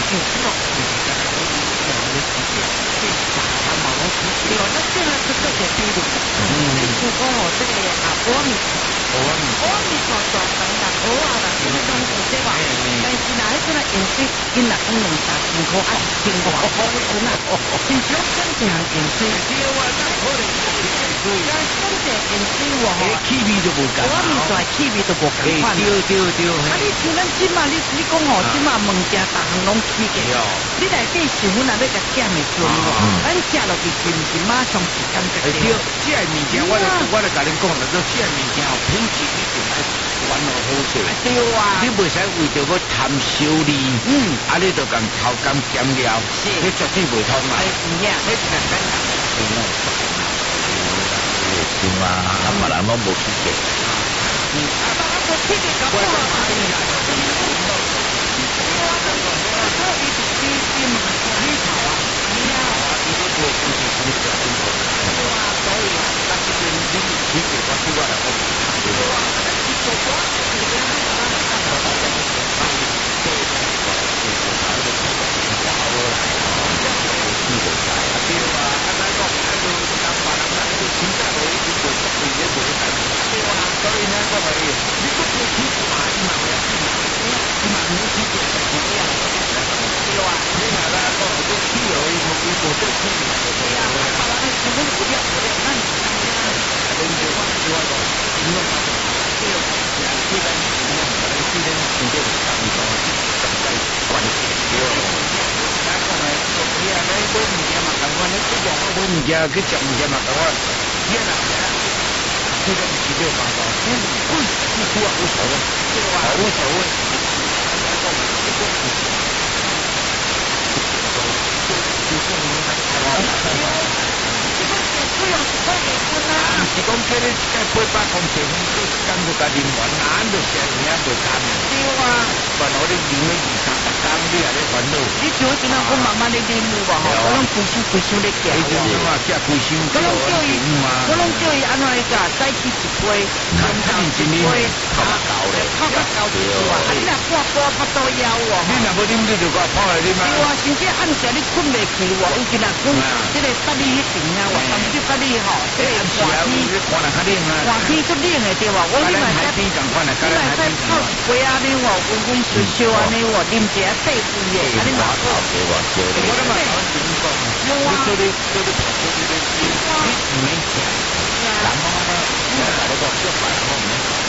对，那这个是特别低的。你如果我这个阿弥陀佛等等，偶尔啦，这个东西对吧？但是哪一个呢？用水，因若讲2-3千块，啊，1000多块钱啊，真少选一项用水。对啊，那可能选一用水我吼， 气味都无共， 阿弥陀气味都无共款。 对。 啊，你像咱即马，你讲吼，即马物件逐项拢起价，你内底想要要甲减的时候，咱食落去是毋是马上是感觉到？ 对，这物件我就甲恁讲了，说这物件哦，品质一定要完好好做。 对啊， 你袂使为着要贪小利，啊，你就共偷工减料，你绝对袂通啊！ 你对嘛，别人拢无去做。物件去食物件嘛，同我天啊！这个是没有办法，不无所谓，无所谓。是讲叫你800公尺，你干不家啉完，哪就吃人家袂干。对啊，烦恼你啉了2、3工，你还咧烦恼。 你像我今仔我慢慢咧啉有无吼？我拢规身咧行。 你就是话吃规身。 我拢叫伊安怎来甲早起一杯， 看一杯，泡较高咧， 泡较高就有啊。啊，你若半杯泡到枵哦。 你若无啉，你就甲泡来啉啊。 对啊，甚至暗时你困袂去喎，有今仔讲，这个搭你迄边啊，我感觉搭你吼，这个寒天足冷的对吧？我你嘛使泡一杯安尼喎，温温烧烧安尼喎，啉一下对味的，安尼嘛好。 我嘛讲真讲，你做你跑出去你唔免吃，然后呢，我大家讲做饭我唔免。